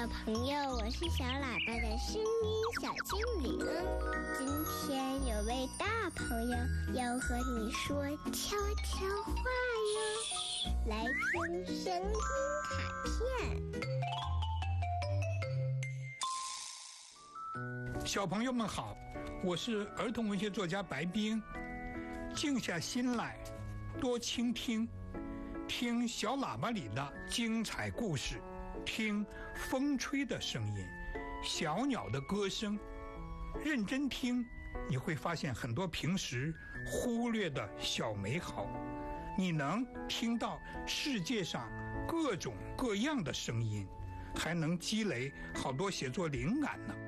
小朋友，我是小喇叭的声音小精灵。今天有位大朋友要和你说悄悄话哟，来听声音卡片。小朋友们好，我是儿童文学作家白冰。静下心来，多倾听，听小喇叭里的精彩故事，听风吹的声音，小鸟的歌声。认真听，你会发现很多平时忽略的小美好，你能听到世界上各种各样的声音，还能积累好多写作灵感呢。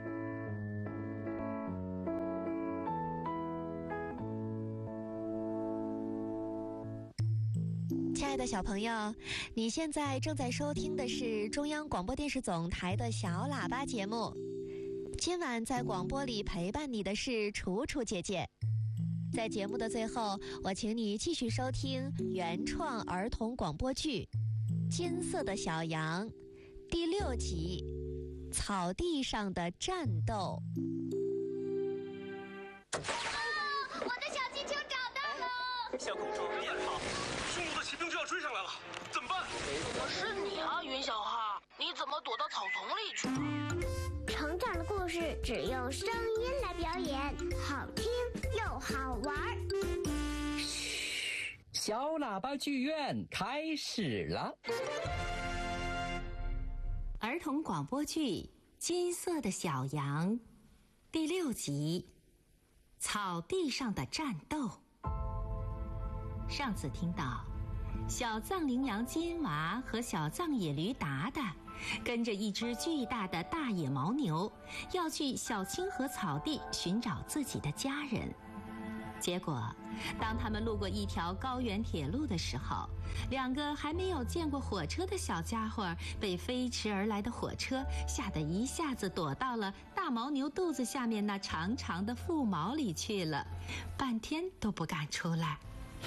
亲爱的小朋友，你现在正在收听的是中央广播电视总台的小喇叭节目。今晚在广播里陪伴你的是楚楚姐姐。在节目的最后，我请你继续收听原创儿童广播剧《金色的小羊》第6集《草地上的战斗》。 我的小气球找到了！ 小公主别跑，匈奴的骑兵就要追上来了，怎么办？ 是你啊，云小哈，你怎么躲到草丛里去了？ 成长的故事只用声音来表演，好听又好玩。 嘘，小喇叭剧院开始了。 儿童广播剧《金色的小羊》第6集《草地上的战斗》。上次听到小藏羚羊金娃和小藏野驴达达跟着一只巨大的大野牦牛要去小清河草地寻找自己的家人。结果当他们路过一条高原铁路的时候，2个还没有见过火车的小家伙被飞驰而来的火车吓得一下子躲到了大牦牛肚子下面那长长的腹毛里去了，半天都不敢出来。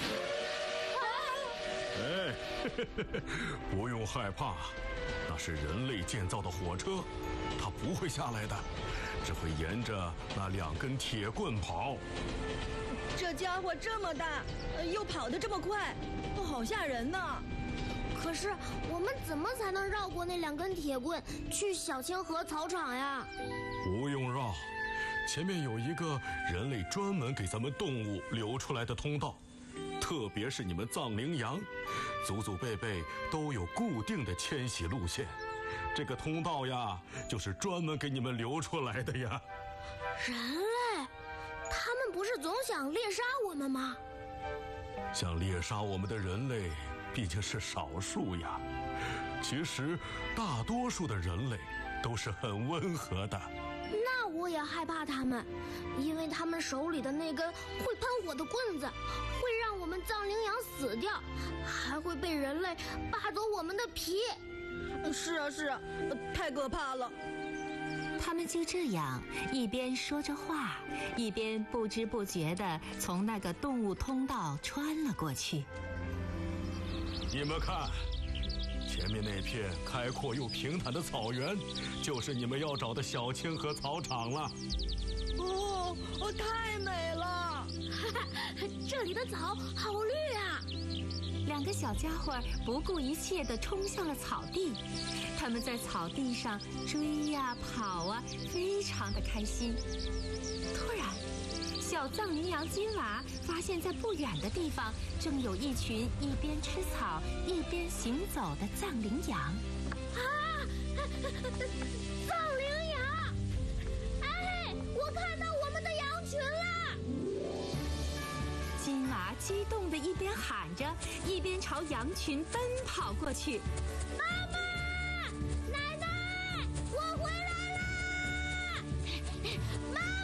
不用害怕，那是人类建造的火车，它不会下来的，只会沿着那2根铁棍跑。 这家伙这么大，又跑得这么快，好吓人呢。 可是我们怎么才能绕过那2根铁棍去小清河草场呀？ 不用绕，前面有一个人类专门给咱们动物留出来的通道，特别是你们藏羚羊，祖祖辈辈都有固定的迁徙路线，这个通道呀，就是专门给你们留出来的呀。 人类？他们不是总想猎杀我们吗？ 想猎杀我们的人类毕竟是少数呀，其实大多数的人类都是很温和的。 那我也害怕他们，因为他们手里的那根会喷火的棍子会让我们藏羚羊死掉，还会被人类扒走我们的皮。 是啊，太可怕了。 他们就这样一边说着话，一边不知不觉地从那个动物通道穿了过去。 你们看，前面那片开阔又平坦的草原，就是你们要找的小清河草场了。 太美了！ 这里的草好绿啊 ！2个小家伙不顾一切地冲向了草地，他们在草地上追呀跑啊，非常的开心。突然，小藏羚羊金娃发现在不远的地方正有一群一边吃草一边行走的藏羚羊。 啊！藏羚羊！哎，我看到我们的羊群了！ 金娃激动地一边喊着，一边朝羊群奔跑过去。 妈妈，奶奶，我回来啦！妈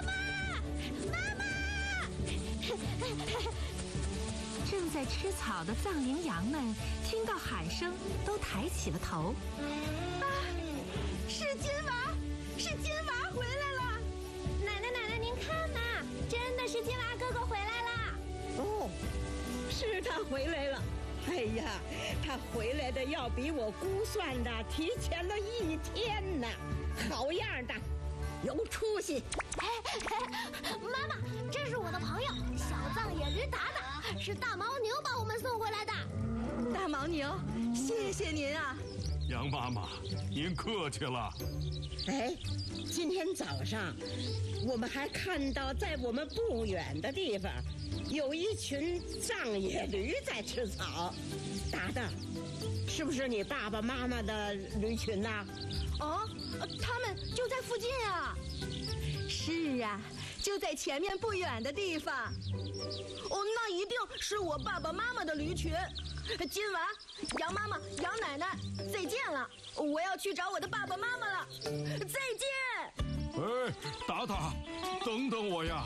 妈！ 正在吃草的藏羚羊们听到喊声，都抬起了头。 是金娃回来了！奶奶，您看呐，真的是金娃哥哥回来啦！ 是他回来了， 哎呀，他回来的要比我估算的提前了1天呢，好样的，有出息。 妈妈，这是我的朋友小藏野驴达达，是大牦牛把我们送回来的。 大牦牛，谢谢您啊！ 杨妈妈，您客气了。 哎，今天早上我们还看到在我们不远的地方有一群藏野驴在吃草。达达，是不是你爸爸妈妈的驴群呐？ 哦，他们就在附近啊。是啊，就在前面不远的地方。哦，那一定是我爸爸妈妈的驴群。今晚，杨妈妈、杨奶奶，再见了！我要去找我的爸爸妈妈了，再见。 哎，达达，等等我呀！